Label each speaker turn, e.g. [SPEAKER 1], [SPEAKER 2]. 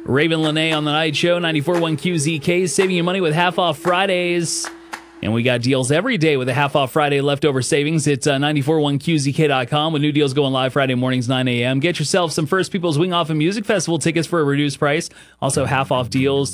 [SPEAKER 1] Raven Lene on the night show, 94.1 QZK, saving you money with half off Fridays. And we got deals every day with a half off Friday leftover savings. It's 941QZK.com with new deals going live Friday mornings, 9 a.m. Get yourself some First People's Wing Off and Music Festival tickets for a reduced price. Also half off deals